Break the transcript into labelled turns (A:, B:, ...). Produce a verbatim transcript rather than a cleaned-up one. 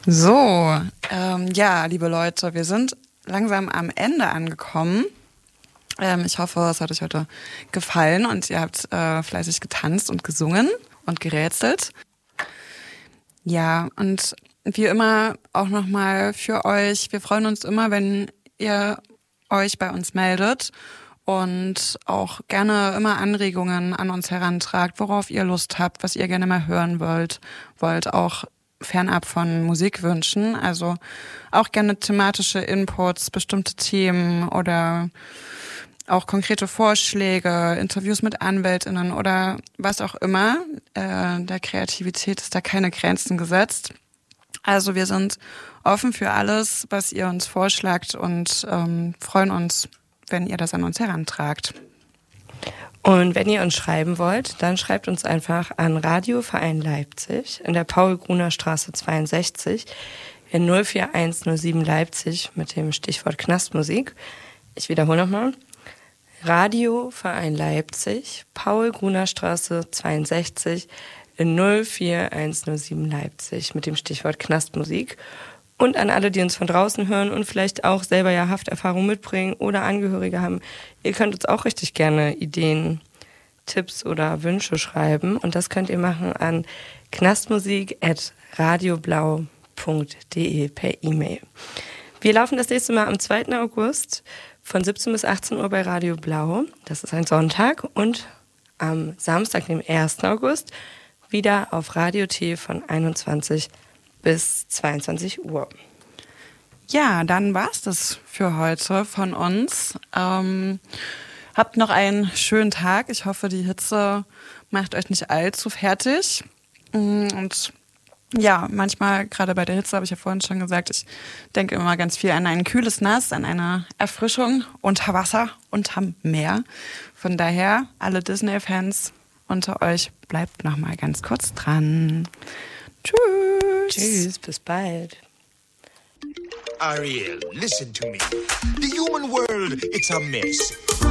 A: So, ähm, ja, liebe Leute, wir sind langsam am Ende angekommen. Ähm, ich hoffe, es hat euch heute gefallen und ihr habt äh, fleißig getanzt und gesungen und gerätselt. Ja, und wie immer auch nochmal für euch, wir freuen uns immer, wenn ihr euch bei uns meldet und auch gerne immer Anregungen an uns herantragt, worauf ihr Lust habt, was ihr gerne mal hören wollt, wollt auch fernab von Musikwünschen, also auch gerne thematische Inputs, bestimmte Themen oder auch konkrete Vorschläge, Interviews mit AnwältInnen oder was auch immer. Äh, der Kreativität ist da keine Grenzen gesetzt. Also wir sind offen für alles, was ihr uns vorschlagt und ähm, freuen uns, wenn ihr das an uns herantragt.
B: Und wenn ihr uns schreiben wollt, dann schreibt uns einfach an Radioverein Leipzig in der Paul-Gruner-Straße zweiundsechzig in null vier eins null sieben Leipzig mit dem Stichwort Knastmusik. Ich wiederhole nochmal. Radioverein Leipzig, Paul-Gruner-Straße zweiundsechzig in null vier eins null sieben Leipzig mit dem Stichwort Knastmusik. Und an alle, die uns von draußen hören und vielleicht auch selber ja Hafterfahrung mitbringen oder Angehörige haben, ihr könnt uns auch richtig gerne Ideen, Tipps oder Wünsche schreiben. Und das könnt ihr machen an knastmusik at radioblau punkt de per E-Mail. Wir laufen das nächste Mal am zweiten August von siebzehn bis achtzehn Uhr bei Radio Blau. Das ist ein Sonntag. Und am Samstag, dem ersten August, wieder auf Radio T von einundzwanzig bis zweiundzwanzig Uhr.
A: Ja, dann war's das für heute von uns. Ähm, habt noch einen schönen Tag. Ich hoffe, die Hitze macht euch nicht allzu fertig. Und ja, manchmal, gerade bei der Hitze, habe ich ja vorhin schon gesagt, ich denke immer ganz viel an ein kühles Nass, an eine Erfrischung unter Wasser, unterm Meer. Von daher, alle Disney-Fans unter euch, bleibt noch mal ganz kurz dran. Tschüss.
B: Tschüss, bis bald.
C: Ariel, listen to me. The human world, it's a mess.